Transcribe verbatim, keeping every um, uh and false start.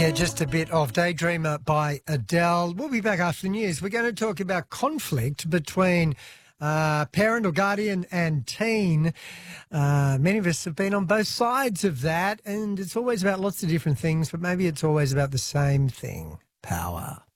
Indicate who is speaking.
Speaker 1: Yeah, just a bit of Daydreamer by Adele. We'll be back after the news. We're going to talk about conflict between uh, parent or guardian and teen. Uh, many of us have been on both sides of that, and it's always about lots of different things, but maybe it's always about the same thing, power.